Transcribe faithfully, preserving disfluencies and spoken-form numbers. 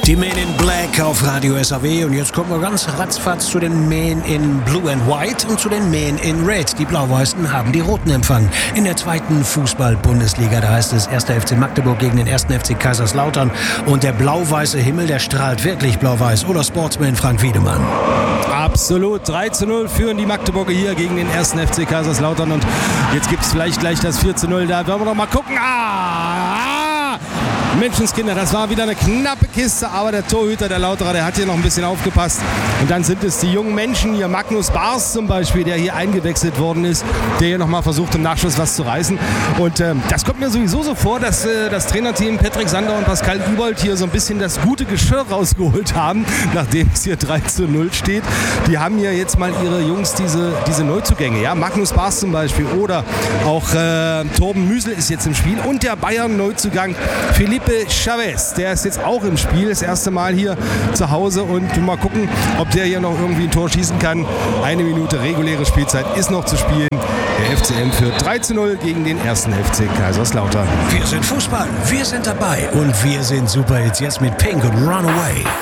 Die Men in Black auf Radio S A W und jetzt kommen wir ganz ratzfatz zu den Men in Blue and White und zu den Men in Red. Die Blau-Weißen haben die Roten empfangen. In der zweiten Fußball-Bundesliga, da heißt es erster F C Magdeburg gegen den ersten F C Kaiserslautern und der blau-weiße Himmel, der strahlt wirklich blau-weiß. Oder Sportsman Frank Wiedemann. Absolut, drei zu null führen die Magdeburger hier gegen den ersten F C Kaiserslautern und jetzt gibt es vielleicht gleich das vier zu null, da werden wir doch mal gucken. Ah! Menschenskinder, das war wieder eine knappe Kiste, aber der Torhüter, der Lauterer, der hat hier noch ein bisschen aufgepasst. Und dann sind es die jungen Menschen hier, Magnus Bars zum Beispiel, der hier eingewechselt worden ist, der hier nochmal versucht, im Nachschuss was zu reißen. Und ähm, das kommt mir sowieso so vor, dass äh, das Trainerteam Patrick Sander und Pascal Ibold hier so ein bisschen das gute Geschirr rausgeholt haben, nachdem es hier drei zu null steht. Die haben hier jetzt mal ihre Jungs, diese, diese Neuzugänge, ja, Magnus Bars zum Beispiel oder auch äh, Torben Müsel ist jetzt im Spiel und der Bayern-Neuzugang Felipe Chavez, der ist jetzt auch im Spiel, das erste Mal hier zu Hause und mal gucken, ob der hier noch irgendwie ein Tor schießen kann. Eine Minute reguläre Spielzeit ist noch zu spielen. Der F C M führt drei zu null gegen den ersten F C Kaiserslautern. Wir sind Fußball, wir sind dabei und wir sind super jetzt, jetzt mit Pink und Runaway.